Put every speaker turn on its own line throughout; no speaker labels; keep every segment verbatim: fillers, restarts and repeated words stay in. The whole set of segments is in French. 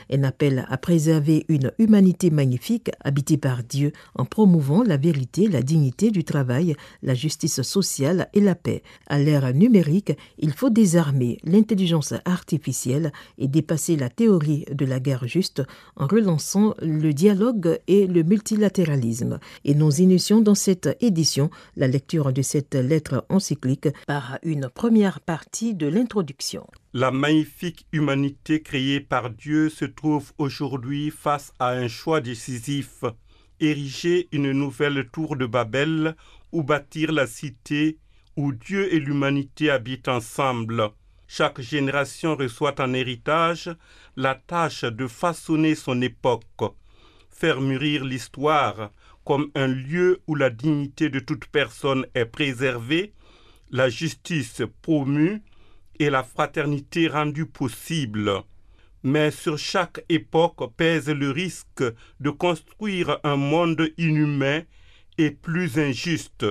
Un appel à préserver une humanité magnifique habitée par Dieu en promouvant la vérité, la dignité du travail, la justice sociale et la paix. À l'ère numérique, il faut désarmer l'intelligence artificielle et dépasser la théorie de la guerre juste en relançant le dialogue et le multilatéralisme. Et nous initions dans cette édition la lecture de cette lettre encyclique par une première partie de l'introduction.
La magnifique humanité créée par Dieu se trouve aujourd'hui face à un choix décisif, ériger une nouvelle tour de Babel ou bâtir la cité où Dieu et l'humanité habitent ensemble. Chaque génération reçoit en héritage la tâche de façonner son époque, faire mûrir l'histoire comme un lieu où la dignité de toute personne est préservée, la justice promue et la fraternité rendue possible. Mais sur chaque époque pèse le risque de construire un monde inhumain et plus injuste.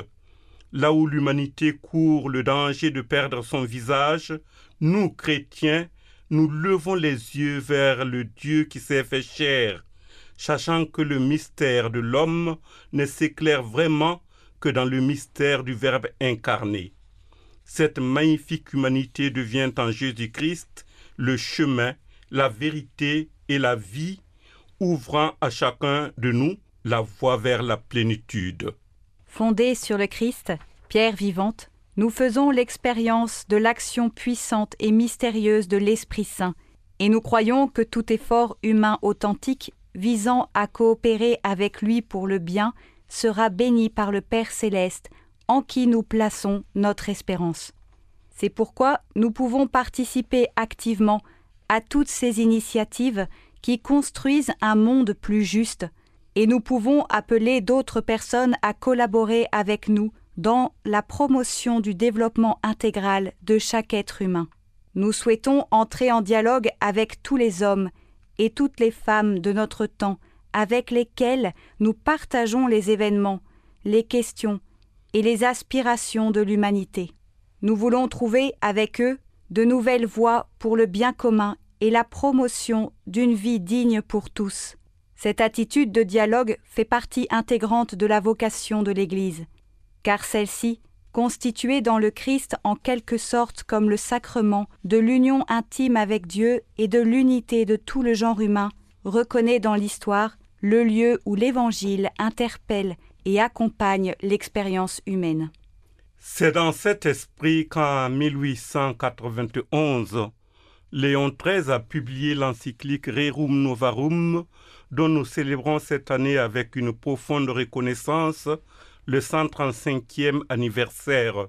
Là où l'humanité court le danger de perdre son visage, nous, chrétiens, nous levons les yeux vers le Dieu qui s'est fait chair, sachant que le mystère de l'homme ne s'éclaire vraiment que dans le mystère du Verbe incarné. Cette magnifique humanité devient en Jésus-Christ le chemin, la vérité et la vie, ouvrant à chacun de nous la voie vers la plénitude.
Fondée sur le Christ, pierre vivante, nous faisons l'expérience de l'action puissante et mystérieuse de l'Esprit Saint, et nous croyons que tout effort humain authentique visant à coopérer avec lui pour le bien sera béni par le Père céleste, en qui nous plaçons notre espérance. C'est pourquoi nous pouvons participer activement à toutes ces initiatives qui construisent un monde plus juste, et nous pouvons appeler d'autres personnes à collaborer avec nous dans la promotion du développement intégral de chaque être humain. Nous souhaitons entrer en dialogue avec tous les hommes et toutes les femmes de notre temps, avec lesquels nous partageons les événements, les questions et les aspirations de l'humanité. Nous voulons trouver avec eux de nouvelles voies pour le bien commun et la promotion d'une vie digne pour tous. Cette attitude de dialogue fait partie intégrante de la vocation de l'Église, car celle-ci, constituée dans le Christ en quelque sorte comme le sacrement de l'union intime avec Dieu et de l'unité de tout le genre humain, reconnaît dans l'histoire le lieu où l'Évangile interpelle et accompagne l'expérience humaine.
C'est dans cet esprit qu'en mille huit cent quatre-vingt-onze, Léon treize a publié l'encyclique Rerum Novarum, dont nous célébrons cette année avec une profonde reconnaissance le cent trente-cinquième anniversaire.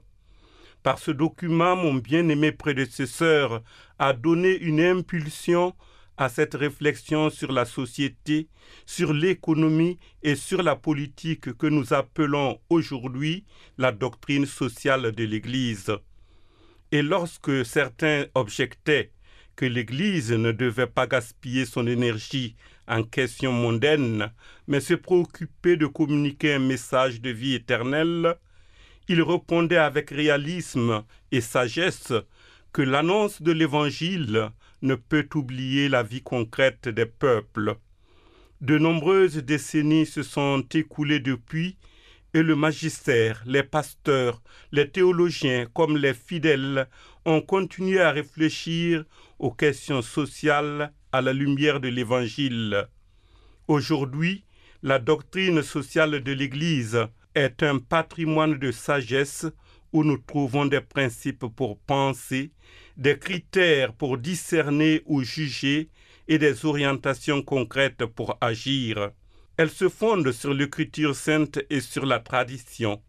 Par ce document, mon bien-aimé prédécesseur a donné une impulsion à cette réflexion sur la société, sur l'économie et sur la politique que nous appelons aujourd'hui la doctrine sociale de l'Église. Et lorsque certains objectaient que l'Église ne devait pas gaspiller son énergie en questions mondaines, mais se préoccuper de communiquer un message de vie éternelle, il répondait avec réalisme et sagesse que l'annonce de l'Évangile ne peut oublier la vie concrète des peuples. De nombreuses décennies se sont écoulées depuis et le magistère, les pasteurs, les théologiens comme les fidèles ont continué à réfléchir aux questions sociales à la lumière de l'Évangile. Aujourd'hui, la doctrine sociale de l'Église est un patrimoine de sagesse où nous trouvons des principes pour penser, des critères pour discerner ou juger et des orientations concrètes pour agir. Elle se fonde sur l'écriture sainte et sur la tradition.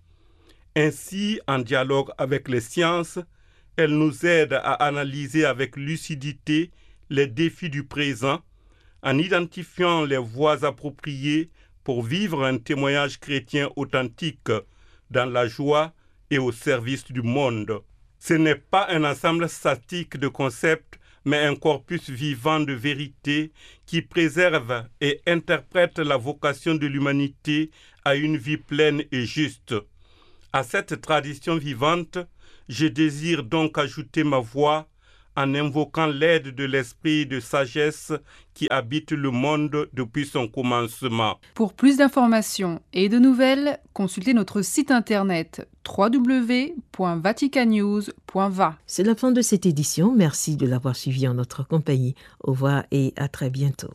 Ainsi, en dialogue avec les sciences, elle nous aide à analyser avec lucidité les défis du présent, en identifiant les voies appropriées pour vivre un témoignage chrétien authentique dans la joie et au service du monde. Ce n'est pas un ensemble statique de concepts, mais un corpus vivant de vérité qui préserve et interprète la vocation de l'humanité à une vie pleine et juste. À cette tradition vivante, je désire donc ajouter ma voix en invoquant l'aide de l'esprit de sagesse qui habite le monde depuis son commencement.
Pour plus d'informations et de nouvelles, consultez notre site internet w w w point vatican news point v a.
C'est la fin de cette édition. Merci de l'avoir suivi en notre compagnie. Au revoir et à très bientôt.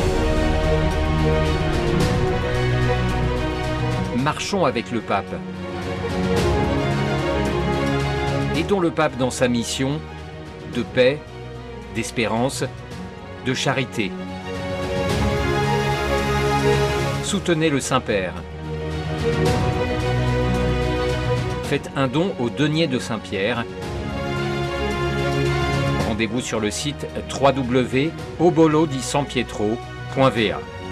Marchons avec le pape. Aidons le pape dans sa mission de paix, d'espérance, de charité. Soutenez le Saint-Père. Faites un don au denier de Saint-Pierre. Rendez-vous sur le site w w w point obolo di san pietro point v a.